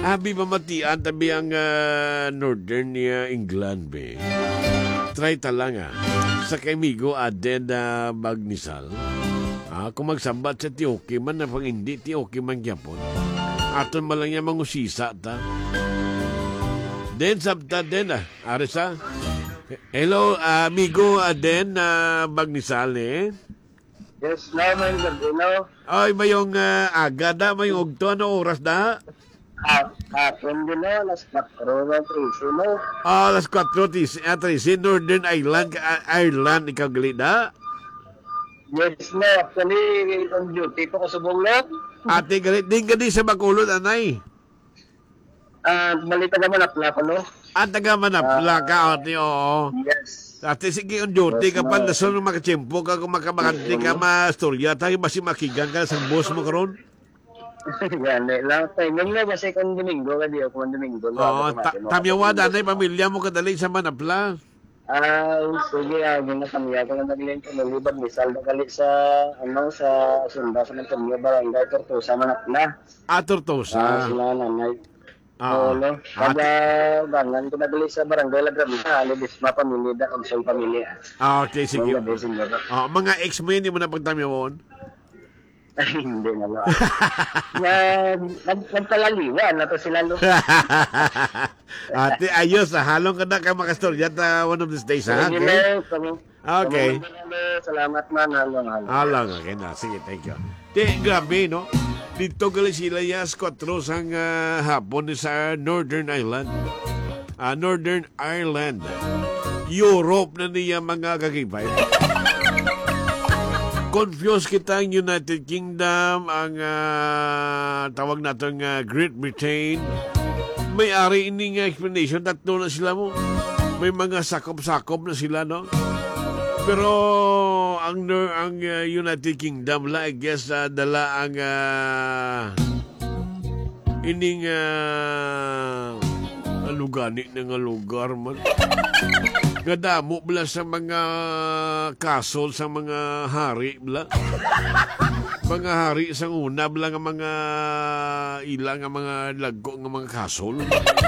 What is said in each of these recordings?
Abi mamatian tabi ang Northern England be. Try talang sa kamigo aden na magnisal. Kung magsambat sa Tioki man na pang hindi Tioki man gyapon. Aton malang niya mangusisa ta. Den sabta den arisa. Hello amigo aden na magnisal Yes, naman Gardino. Ay mayong aga da mayong ugto ano oras da? Hapon din alas 4 na 13 no. Alas 4:13 Northern Ireland ikaw gali da? Yes no, actually on duty po ko sa Bunglog. Ate galit din gadi sa Bacolod anay. Balita naman apla ko no. Taga Manapla ka ate oo. Yes. Ate sige on duty ka pa lason makachempo ka kung makabakanti ka mastorya tayo basi makigan ka sa boss mo karon. Yan lang tayo nga kasi kung Domingo ka di ako Domingo. Oo, tamyawa danay pamilya mo kadali sa Manapla. Sige, yung nakamaya ko na nagling pinalibag ni Salda Galit sa, sa Sunda, sa Mantanyo, Barangay, Tortosa, Manapla. Tortosa. Sila nanay. Oo, no? Kada bangan ko nagali sa Barangay Lagramita, alibis mapamilya, kag siyang pamilya. Okay, sige. Mga ex mo yun, hindi mo na pagtamyawon? Hindi na ba. Nagpalaliwan na to sila. Ate, ayos. Halong ka na ka makastorya one of these days, ha? Okay. Salamat man. Halong, okay na. Sige, thank you. Grabe, no? Dito gali sila yas 4 sang hapon sa Northern Ireland. Northern Ireland. Europe na niya mga kakibay. Confused kita ang United Kingdom, ang tawag natin Great Britain. May-ari ini nga explanation, tatlo na sila mo. May mga sakop-sakop na sila, no? Pero ang United Kingdom la, I guess, dala ang ining alugani na nga lugar man. Gadamo bala sa mga kasol sa mga hari bala. Mga hari sa una bala nga mga ilang nga mga lagko nga mga kasol.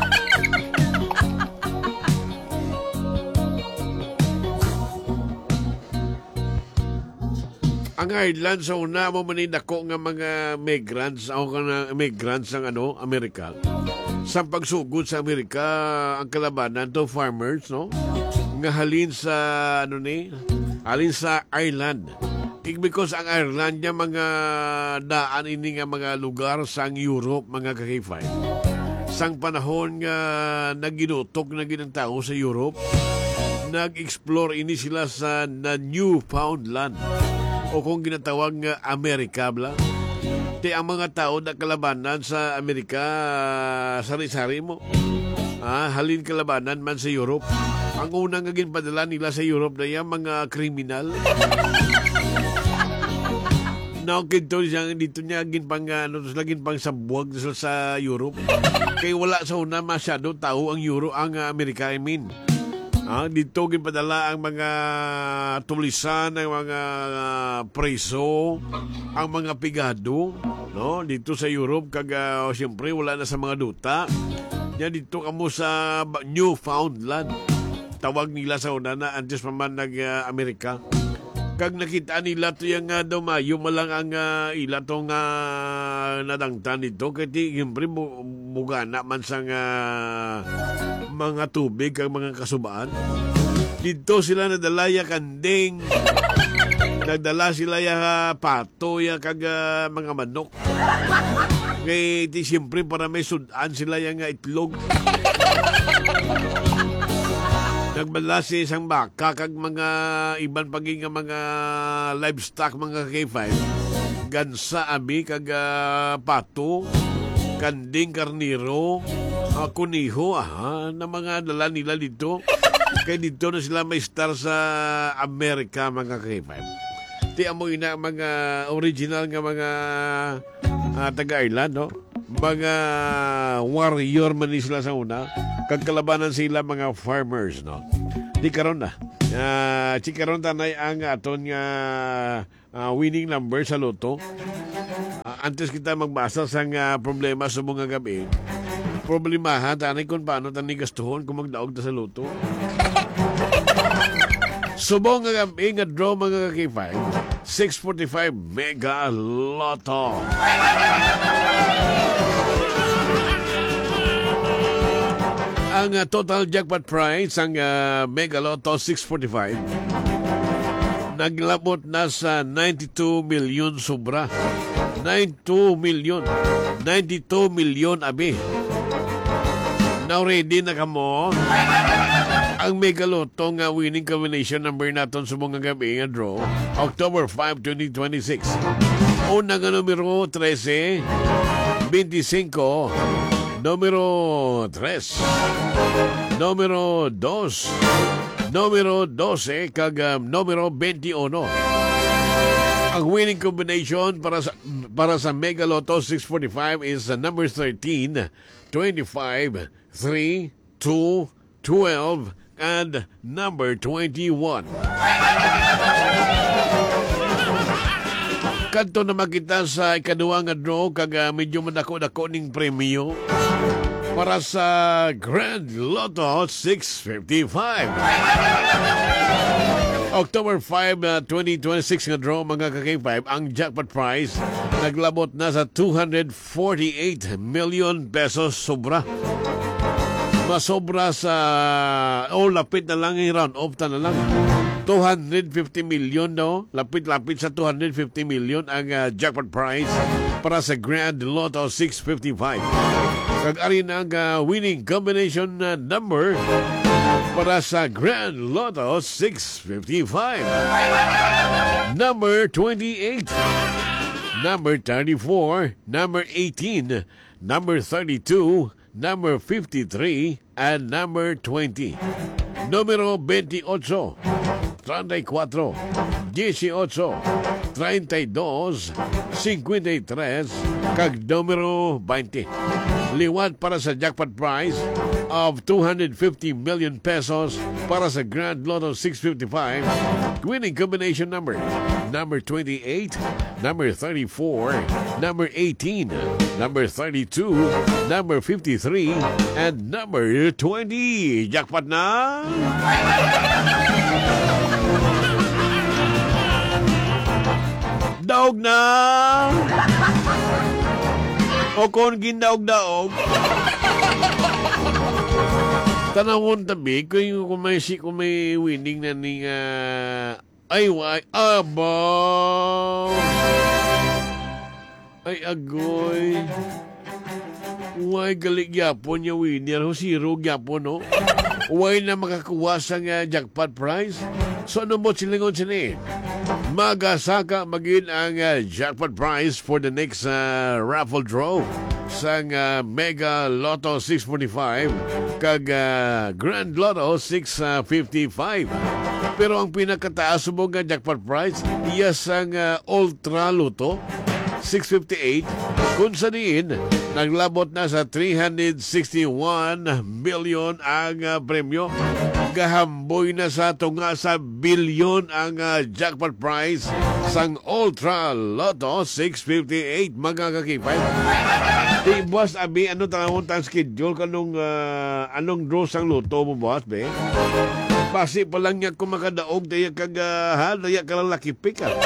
Ang Ireland sa una mo manindako nga mga migrants o migrants ng Amerika. Sa pagsugod sa Amerika ang kalabanan to farmers, no? Nga halin sa halin sa Ireland. Because ang Ireland niya mga daan ini nga mga lugar sang Europe mga kakifay. Sang panahon nga naginutok na ginang tao sa Europe, nag-explore ini sila sa Newfoundland o kung ginatawag nga Amerika bla. Ti ang mga tao na kalabanan sa Amerika sari-sari mo. Halin kalabanan man sa Europe. Ang unang naging padala nila sa Europe na yan, mga kriminal. Kinto dito niya agin pang laging pang sabuag sa Europe. Kaya wala sa una masyado tao ang Amerika, I mean. Dito ginpadala ang mga tulisan, ang mga preso, ang mga pigado, no? Dito sa Europe siyempre wala na sa mga duta. Yan dito kamo sa Newfoundland. Tawag nila sa una na antes pa man nag-Amerika. Kag nakita nila to yung dumayo malang ang ila tong nadangtan dito. Kaya siyempre mugana man sa mga tubig kag mga kasubaan. Dito sila nadala ya kanding. Nagdala sila ya pato ya kag mga manok. Kaya siyempre para may sudan sila yung itlog. Nagmadala si isang baka kag mga iban paging mga livestock mga K5. Gansa abi kag pato, kanding, karniro, kuniho na mga dala nila dito. Kaya dito na sila may star sa Amerika mga K5. Ti amo ina mga original nga mga taga-Ireland, no? Mga warrior man sila sa una. Kagkalabanan sila mga farmers, no? Di karon na. Si karon tanay ang aton nga winning number sa loto. Antes kita magbasa sa problema sa mga gabi, problemahan, tanay kung paano tanay gastuhon kung magdaog ta sa luto. Subong nga gabi nga draw mga K5, 645 Mega Lotto. Ang total jackpot prize ang Mega Lotto 645 naglabot na sa 92 million sobra. 92 million abi. Now ready na kamo? Ang Mega Lotto nga winning combination number naton sa mga gabi nga draw October 5, 2026. Una nga numero 13, 25, numero 3, numero 2, numero 12 kag numero 21. Ang winning combination para sa Mega Lotto 645 is number 13, 25, 3, 2, 12 and number 21. Kanto na makita sa ikaduha nga draw kag medyo madako-dako ning premyo para sa Grand Lotto 655. October 5, 2026 nga draw mga ka-K5, ang jackpot prize naglabot na sa 248 million pesos sobra. Masobra sa lapit na lang yung round off na lang. 250 million no? Lapit-lapit sa 250 million ang jackpot prize para sa Grand Lotto 655. Kag-ari na ang winning combination number para sa Grand Lotto 655. Number 28, number 34, number 18, number 32, number 53, and number 20. Numero 28, 34, 18, 32, 53, kag numero 20. Liwat para sa jackpot prize of 250 million pesos para sa Grand Lotto 655. Winning combination number 28, number 34, number 18, number 32, number 53, and number 20. Jackpot na! Daog na! O kung gindaog-daog, tanawon tabi, kung may winning na ni ay, abaw! Ay, agoy! Uway, galing yapon niya winner. Zero yapon, no? Uway na makakuha sa jackpot prize. So, ano mo silingon sini? Magasaka magin ang jackpot prize for the next raffle draw sa Mega Lotto 645 kag Grand Lotto 655. Pero ang pinakataas mo nga jackpot prize iya sang Ultra Lotto 658 kung sa diin naglabot na sa 361 million ang premyo. Gahamboy na sa tunga sa bilyon ang jackpot prize sang Ultra Lotto 658 mga kakipay. Di boss abi ano tanawon tang schedule kanong anong draw sang loto mo boss be? Basi pa lang niya kung makadaog daya kag daya kalalaki pick up.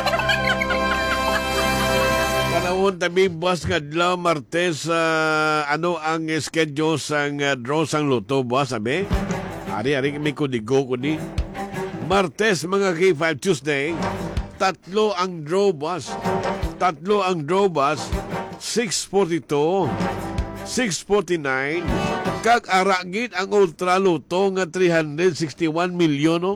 Tanawon tabi boss kadlaw Martes ano ang schedule sang draw sang loto boss abi? Ari may kudigo ko ni. Martes mga K5 Tuesday, tatlo ang draw boss. 642, 649, kag aragit ang Ultra Lotto nga 361 milyon no?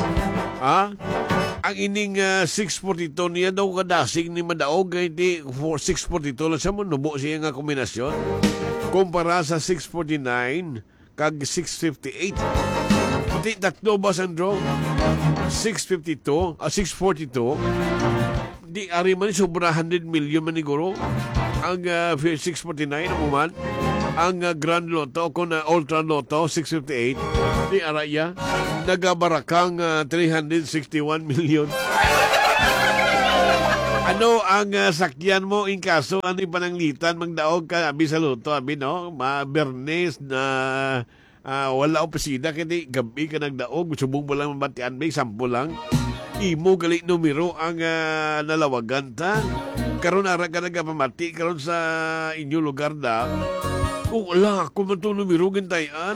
Ang ining 642 niya daw kadasig ni madaog hindi 642 lang siya mo nubo siya nga kombinasyon kumpara sa 649 kag 658. Pati tatlo ba ang draw? 642, 642. Di ari man sobra 100 million man siguro. Ang 649 man. Ang Grand Lotto kung Ultra Lotto 658. Di araya nagabarakang 361 million. Ano ang sakyan mo in kaso ano yung pananglitan magdaog ka abi sa luto abi no Bernes na wala opisina kaya gabi ka nagdaog subong mo lang mabatian may sampo lang imo gali numero ang nalawagan ta karon ara ka nagapamati karon sa inyo lugar da kung wala ako man itong numero gintayan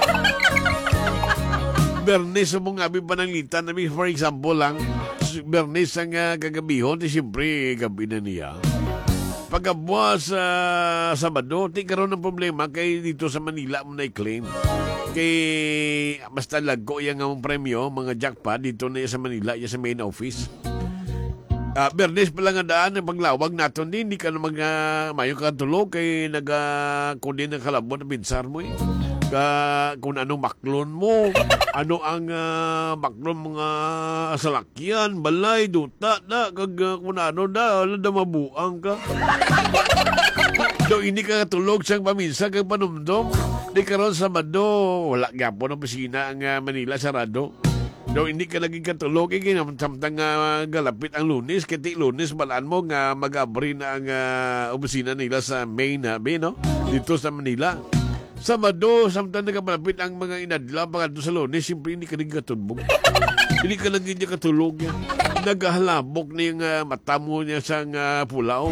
Bernes sa mga abi pananglitan namin for example lang Bernes ang kagabihon, di siyempre gabi na niya. Pagkabuas sa Sabado, di karoon ng problema kay dito sa Manila mo na i-claim. Kay basta lagko yung ang premyo, mga jackpot dito na sa Manila, yung sa main office. Bernes pa lang ang daan ng paglawag natin din, hindi ka na mayo ka tulog kay kundin ng kalabon na pinsar mo eh. Kung anong maklon mo, ano ang maklon mga salakyan, balay, duta, kung ano mabuang ka. So, hindi ka tulog siyang paminsan kang panumdom. Di karon Sabado, wala gapon ng opisina ang Manila sarado. So, hindi ka naging katulog, samtang galapit ang Lunes, kiti Lunes, balaan mo nga mag-abri na ang opisina nila sa main, no? Dito sa Manila. Sabado, samtang nagapalapit ang mga inadla, pagkado sa Lunes, siyempre hindi ka naging katulog. Hindi ka naging katulog yan. Naghahalabok na yung mata mo niya sa pulaw.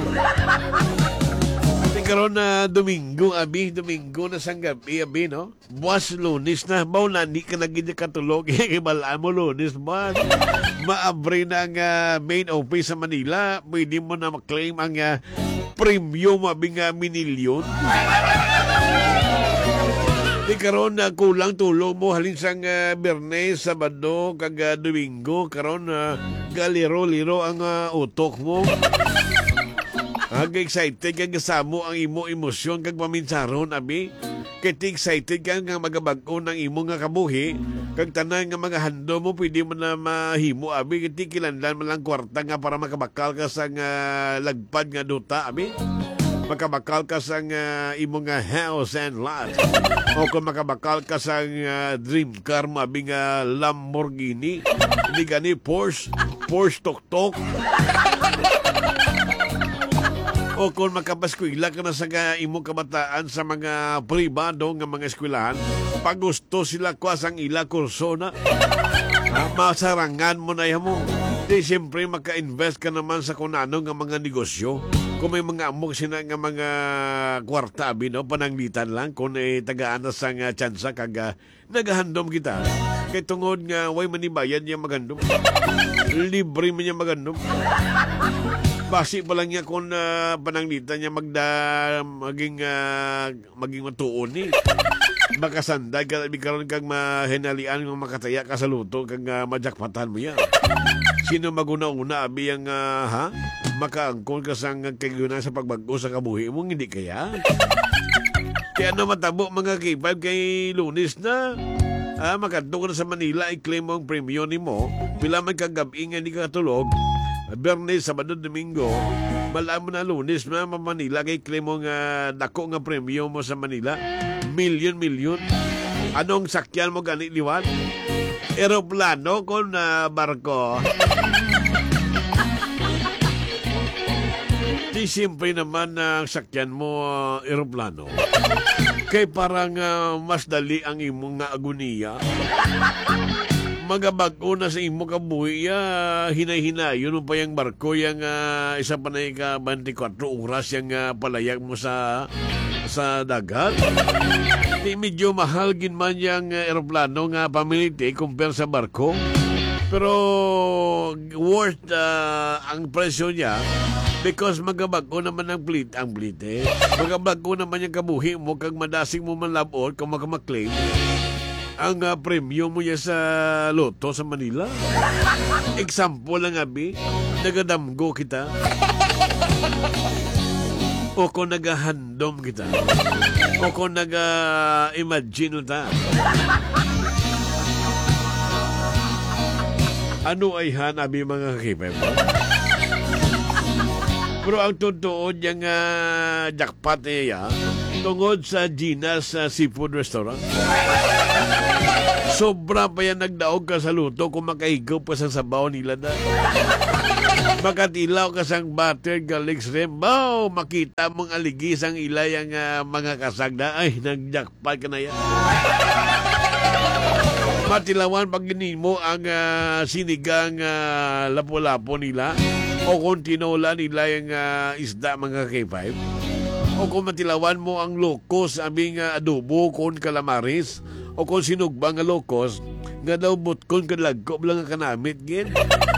At karon na Domingo na sang gabi, no? Buwas Lunes na, na hindi ka naging katulog, ibalaan mo Lunes, buwas. Maabri na ang main office sa Manila, pwede mo na maklaim ang premium abing minilyon. Di karon na kulang tulog mo halin sang Bernes, Sabado, kag Domingo karon galiro-liro ang utok mo. Excited kag kasamo ang imo emosyon kag paminsaron abi. Kay excited ka nga magabag-o ng imo nga kabuhi kag tanan nga mga hando mo pwede mo na mahimo abi kay kilanlan man lang kwarta nga para makabakal ka sa lagpad nga duta abi. Makabakal ka sa imong house and lot. O kung makabakal ka sa dream car, mabing Lamborghini. Hindi gani Porsche Tok-Tok. O kung makapaskwila ka na sa imong kabataan sa mga pribado nga mga eskwelahan, pag gusto sila kwasang ila kurso na, masarangan mo na yan mo. Di siyempre maka-invest ka naman sa kunano nga mga negosyo. Kung may mga amok sina nga mga kwarta, no? Pananglitan lang. Kung tagaan na sa tsansa, kag nagahandom kita. Kay tungod nga, way manibayan niya magandom. Libre man niya magandom. Basi pa lang niya kung pananglitan niya maging matuon eh. Makasanday ka, karon kang mahinalian ng makataya ka sa luto, kang majakpatan mo yan. Sino maguna-una, abi ang, makaangkol ka sa kaguna sa pagbago sa kabuhi mo, hindi kaya? Kaya na matabo mga K5 kay Lunes na. Makadto ka na sa Manila, i-claim mo ang premium ni mo. Pila man kagabi nga hindi ka tulog, Bernes, Sabado, Domingo, balaan mo na Lunes na Manila, kay claim mo nga dako nga premium mo sa Manila. Milyon. Anong sakyan mo gani liwan? Aeroplano kon barko? Di simple naman ang sakyan mo aeroplano. Kay parang mas dali ang imong nga aguniya. Magabago na sa imo kabuhi hinay-hinayon pa yung barko yung isa pa na ka 24 oras yung palayag mo sa dagat. Di medyo mahal ginman yung aeroplano nga pamiliti compare sa barko. Pero worth ang presyo niya because magabago naman ang plite. Magabago naman yung kabuhi mo kag madasing mo man labot kung makamaklaim ang premium mo niya sa loto sa Manila. Example lang abi, nagadamgo kita. O kung nagahandom kita. O kung naga-imagine ta. Ano ay hanabi mga kakipay mo? Pero ang totoo yung jackpot niya tungod sa Gina's Seafood Restaurant. Sobra pa yan nagdaog ka sa luto kung makahigop ka sa sabaw nila na. Makatilaw ka sang butter garlic shrimp. Bow, makita mong aligis ang ilay ang mga kasag na. Ay, nagjakpat ka na yan. Matilawan pag mo ang sinigang lapo-lapo nila o kung tinola nila yung isda mga K5. O kung matilawan mo ang lokos, aming adobo kung kalamaris, o kung sinugbang lokos, nga daw butkon kalagko lang ang kanamit, gin.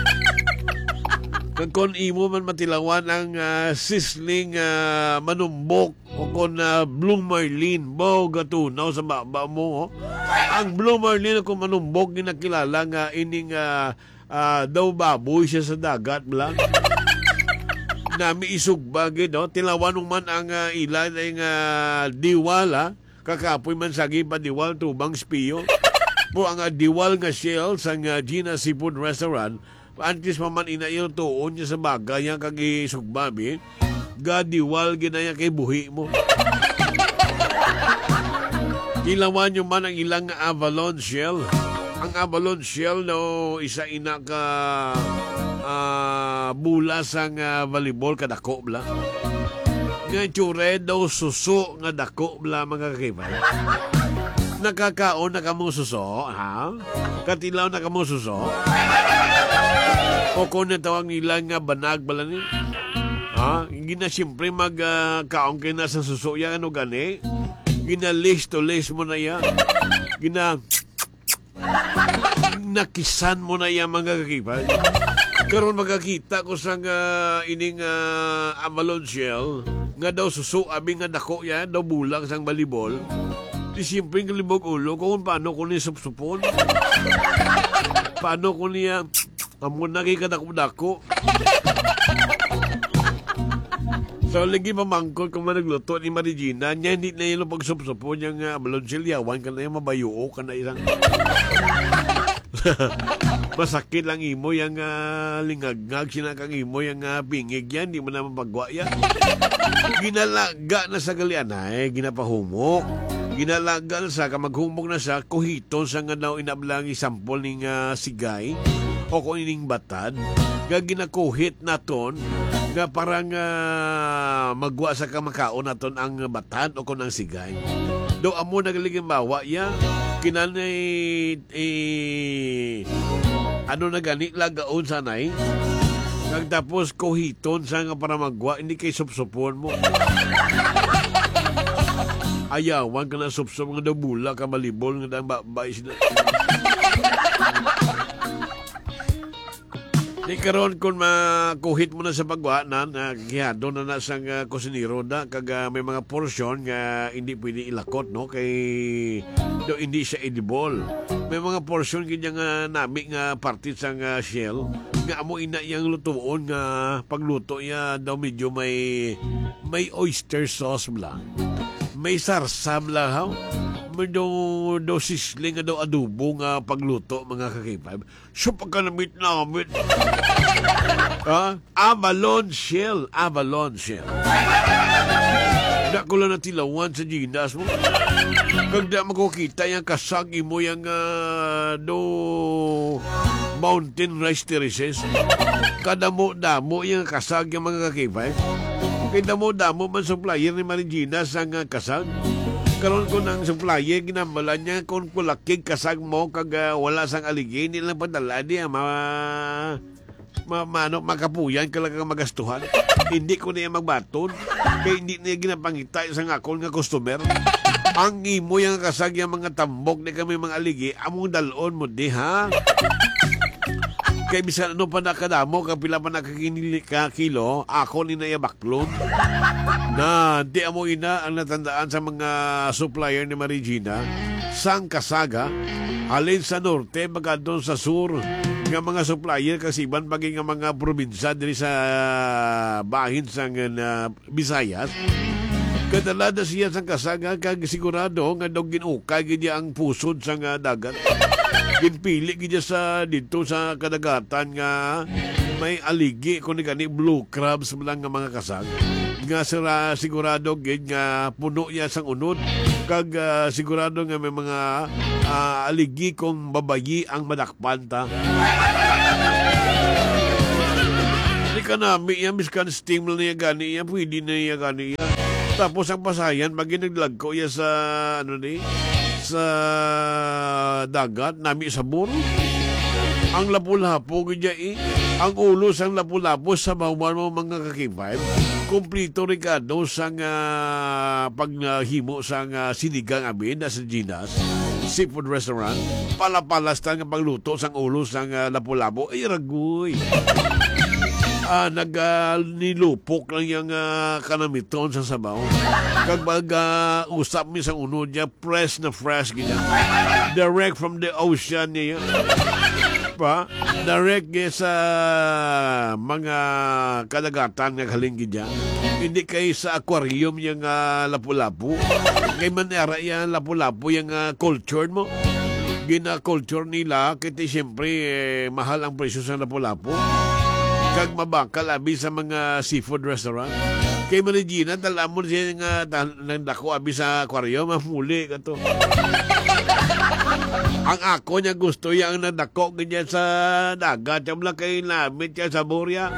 Kung imo man matilawan ang sisling manumbok, o kung Blue Marlin, bo gatunaw sa baba mo. Oh. Ang Blue Marlin kung manumbok, ginakilala nga ining daw baboy siya sa dagat lang. Nami isugbagid, no? Tilawan man ang ilan ay diwala, kakapoy man sagi pa diwal, tubang spiyo. Po ang diwal nga shell sa Gina Seafood Restaurant, antis maman inayo tuon niya sa bagay ang kag-isugbabi, gadiwal ginaya kay buhi mo. Tilawan nyo man ang ilang abalone shell. Ang abalone shell, no, isa ina ka bulas ang volleyball kadako bla. Nga tsure daw suso nga dako bla mga kakibay. Nakakaon na kamong suso, ha? Katilaw na kamong suso. O kung natawag nila nga banag bala ni. Ha? Gina siyempre magkaon kayo na sa suso yan, ano gani? Gina list to list mo na yan. Gina nakisan mo na yan mga kakibay. Karon magkakita ko sa ining abalone shell nga daw suso abing nga dako yan daw bulang sang balibol. Di siyempre ng libog ulo kung paano ko niya supsupon. Paano ko niya amon na kay kadako-dako. So, lagi pamangkot kung managluto ni Marijina, niya hindi na yung pagsupsupon yung abalone shell, yawan ka na yung mabayuo ka na isang... Masakit lang imo yung lingagngag, sinakang imo yung pingig yan, di mo naman pagwa yan. Ginalaga na sa galian ay, ginapahumok. Ginalaga na sa, kamaghumok na sa, kuhiton sa nga daw inablang isampol ng sigay, o kung ining batad, nga ginakuhit na ton, nga parang magwa sa kamakaon na ton ang batad o kung ang sigay. Do amo nagaliging bawa ya, kinanay ano na gani lagaon sanay. Nagtapos kuhiton sa nga para magwa, hindi kay supsupon mo. Ayawan ka na supsup nga daw bula ka malibol nga daw babay sila. Di karon kung makuhit mo na sa pagwaanan, gihado na sa kusinero na, kag may mga porsyon nga hindi pwede ilakot, no? Kay do hindi siya edible. May mga porsyon kanya nga nami nga parte sa shell, nga amo ina yang lutuon nga pagluto ya daw medyo may oyster sauce lang. May sarsam lang, ha? Do sisling nga daw adobo nga pagluto mga kakipay. So pagkanamit namit. Ha? Abalone shell. Da ko lang natilawan sa ginas mo. Kagda makukita yung kasagi mo yung do mountain rice terraces. Kadamo-damo yung kasag yung mga kakipay. Kaya damo-damo man supplier ni Marijina sa kasag. Karon ko ng supplier, ginambala niya kung kulakig kasag mo kag wala sang aligay, nilang padala niya makapuyan ka lang magastuhan. Hindi ko niya magbaton, kaya hindi niya ginapangita isang akol nga customer. Ang imo yung kasag yung mga tambok ni kami mga aligay, among dalon mo di ha? Kaya bisan ano pa nakadamo, kapila pa nakakilo, ako ni Naya Baklon. Na di amo ina ang natandaan sa mga supplier ni Marijina, sang kasaga, alin sa norte, baga doon sa sur, nga mga supplier kasiban paging nga mga probinsya diri sa bahin sang Visayas. Kadalada siya sang kasaga, kag sigurado nga daw ginukay gidya ang pusod sang dagat. Ginpili gidya sa dito sa kadagatan nga may aligi kung gani blue crabs lang nga mga kasag. Nga sira sigurado gid nga puno ya sang unod, kag sigurado nga may mga aligi kung babayi ang madakpan ta. kanami yan, miskan steam na niya gani yan, pwede na niya gani yan. Tapos ang pasayan, pag naglag ko yan sa, sa dagat, nami sa buro. Ang lapu-lapo, ang ulo sang lapu-lapo sa bawal mo mga kakibay. Kumplito Ricardo sang paghimo sang sinigang amin na sa Gina's Seafood Restaurant. Palapalas tang pagluto sang ulo sang lapu-lapo. Ay, ragoy. Nilupok lang yung kanamiton sa sabaw. Kapag usap mi sa unod niya, fresh na fresh ganyan. Direct from the ocean niya. Pa, direct niya sa mga kadagatan nga halinggi niya. Hindi kay sa aquarium yung lapu-lapu. Kay manera yung lapu-lapu yung culture mo. Gina-culture nila, kaya siyempre mahal ang presyo sa lapu-lapu. Kag mabakal abi sa mga seafood restaurant. Kay Marigina, tala mo siya nga nandako abi sa aquarium, mahuli ka to. Ang ako niya gusto yung nadako ganyan sa dagat. Yung lang kay lamit siya sa Boria.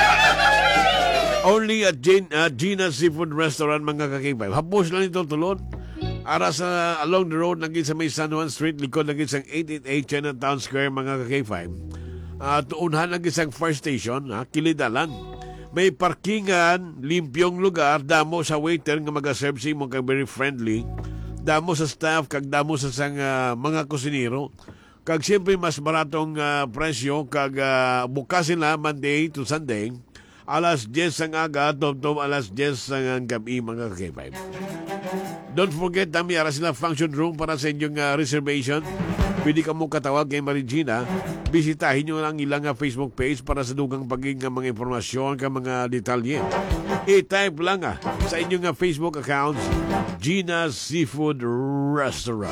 Only at Gina's Seafood Restaurant, mga kakibay. Hapos lang ito tulon. Ara sa along the road, naging sa may San Juan Street, likod naging sa 888 Chinatown Square, mga kakibay. Tuunhan ang isang fire station, Kilidalan. May parkingan, limpyong lugar, damo sa waiter nga mag-serve si mo kag very friendly. Damo sa staff, kag damo sa mga kusinero. Kag siyempre mas baratong presyo, kag bukas sila Monday to Sunday. Alas 10 ang aga, tom alas 10 ang gabi, mga kakibay. Don't forget, ara sila function room para sa inyong reservation. Pwede ka mo katawag kay Marigina. Bisitahin nyo lang ilang Facebook page para sa dugang paging mga informasyon ka mga detalye. I-type lang sa inyong Facebook accounts, Gina's Seafood Restaurant.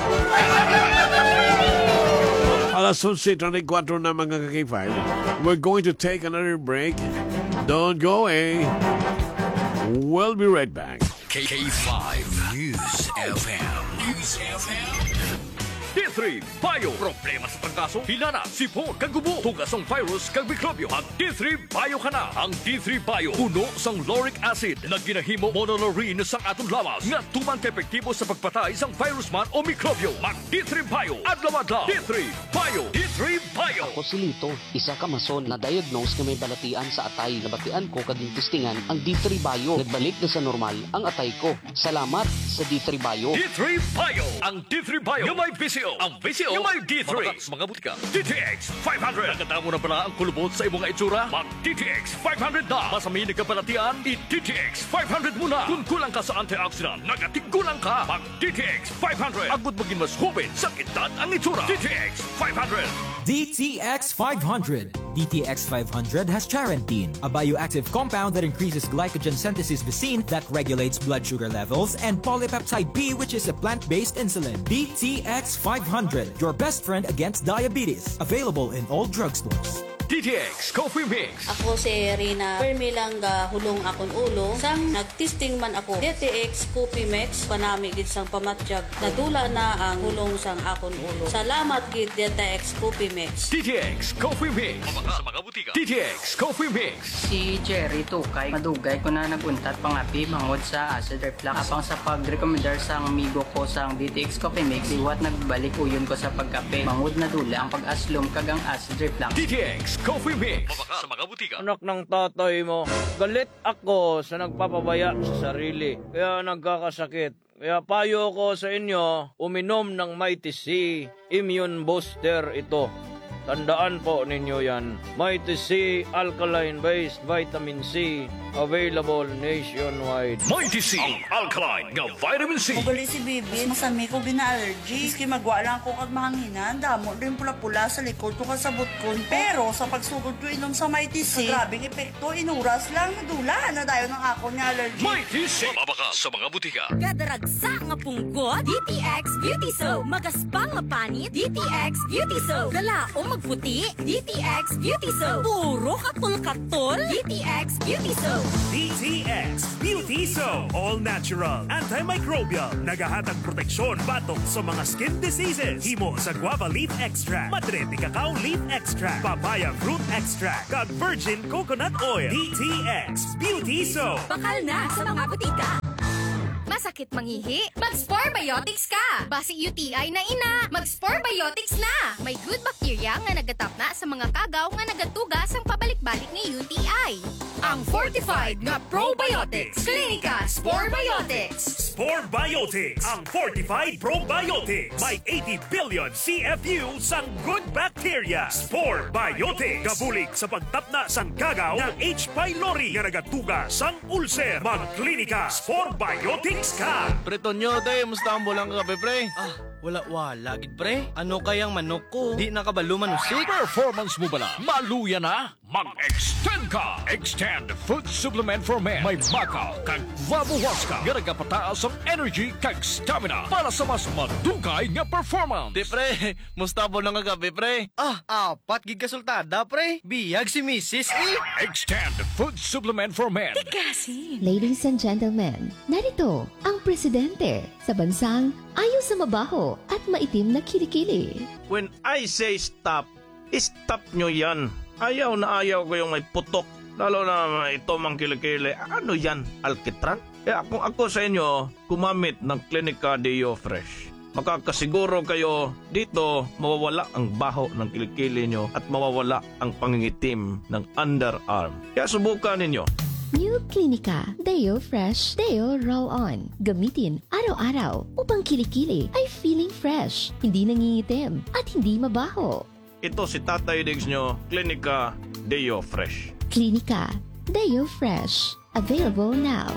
Alas 11:34 na, mga kakifile. We're going to take another break. Don't go away. We'll be right back. K5 News FM. News FM. D3 Bio. Problema sa pagkaso, hilana, sipon, kagubo, tugas ng virus, kag mikrobyo. Ang D3 Bio ka na. Ang D3 Bio, puno sang lauric acid na ginahimo monolaurin sang atong lawas nga tumang epektibo sa pagpatay sang virus man o mikrobyo. Mag D3 Bio. Adlaw-adlaw. D3 Bio. D3 Bio. Ako si Lito, isa ka mason na diagnose nga may balatian sa atay. Nabatian ko kading testingan ang D3 Bio. Nagbalik na sa normal ang atay ko. Salamat sa D3 Bio. D3 Bio. Ang D3 Bio yung may VCO. Ang VCO yung may D3. Mabakas mga butika. DTX 500. Naganda mo na pala ang kulubot sa imong itsura? Mag DTX 500 na. Masami nagkabalatian, i-DTX 500 muna. Kung kulang ka sa antioxidant, nagatigulang ka. Mag DTX 500. Agud maging mas hubin sa edad ang itsura. DTX 500. DTX 500. DTX 500 has charantine, a bioactive compound that increases glycogen synthesis vacine that regulates blood sugar levels, and polypeptide B, which is a plant-based insulin. DTX 500, your best friend against diabetes. Available in all drugstores. DTX Coffee Mix. Ako si Rina Permilang hulong akon ulo. Sang nagtesting man ako DTX Coffee Mix panami gid sang pamatjag. Nadula na ang hulong sang akon ulo. Salamat gid DTX Coffee Mix. DTX Coffee Mix. Sa mga butika. DTX Coffee Mix. Si Jerry Tukay, madugay ko na naguntat pangapi mangod sa acid reflux. Apang sa pag-recommendar sang amigo ko sang DTX Coffee Mix, iwat nagbalik uyon ko sa pagkape. Mangod na dula ang pag-aslom kagang acid reflux. DTX Coffee Mix. Sa mga butika. Anak ng tatay mo, galit ako sa nagpapabaya sa sarili. Kaya nagkakasakit. Kaya payo ko sa inyo, uminom ng Mighty C Immune Booster ito. Tandaan po ninyo yan. Mighty C Alkaline-based Vitamin C, available nationwide. Mighty C, ang alkaline nga vitamin C. Ugali si Bibi, masami ko bina-allergy. Iski magwa lang ko kag mahanginan, damo din pula-pula sa likod ko kasabot ko. Pero sa pagsugod ko inom sa Mighty C, grabing epekto, inuras lang, nadula na dayo ng ako ni allergy. Mighty C, mabakas sa mga butika. Kadaragsa nga punggot, DTX Beauty Soap. Magaspang nga panit, DTX Beauty Soap. Gala o magputi? DTX Beauty Soap. Puro katol-katol? DTX Beauty Soap. DTX Beauty Soap. All natural, antimicrobial, nagahatag proteksyon batok sa mga skin diseases. Himo sa guava leaf extract, madre cacao leaf extract, papaya fruit extract, kag virgin coconut oil. DTX Beauty Soap. Bakal na sa mga butika. Masakit mangihi? Mag-Spore Biotics ka! Basi UTI na ina, mag-Spore Biotics na! May good bacteria nga nagatap na sa mga kagaw nga nagatugas ang pabalik-balik ni UTI. Ang fortified na probiotics. Clinica Spore Biotics. Spore Biotics, ang fortified probiotics. May 80 billion CFU sang good bacteria. Spore Biotics. Kabulig sa pagtapna sang kagaw ng H. pylori nga nagatuga sang ulcer. Mag-klinika Spore Biotics ka. Pre Tonyo, te, musta ang bulang ka, pre? Wala, gid pre. Ano kayang manok ko? Di nakabaluman usik. Performance mo bala? Maluya na? Mag-extend ka! Extend Food Supplement for Men. May makaw kag vabuwas ka. Nga nagapataas ang energy kag stamina para sa mas madugay nga performance. Di pre, musta po lang kagabi pre? Apat gig kasultada pre. Biyag si Mrs. Extend Food Supplement for Men. Ladies and gentlemen, narito ang presidente sa bansang ayaw sa mabaho at maitim na kilikili. When I say stop, stop nyo yan. Ayaw na ayaw ko yung may putok. Lalo na ito mang kilikili. Ano yan? Alkitran? Kaya kung ako sa inyo, kumamit ng Clinica Deo Fresh. Makakasiguro kayo dito mawawala ang baho ng kilikili nyo at mawawala ang pangingitim ng underarm. Kaya subukan ninyo. New Clinica Deo Fresh Deo Roll-On. Gamitin araw-araw upang kilikili ay feeling fresh, hindi nangingitim at hindi mabaho. Ito si Tatay Diggs nyo, Clinica Deo Fresh. Clinica Deo Fresh. Available now.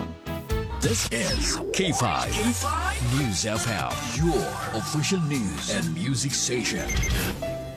This is K5 News FM, your official news and music station.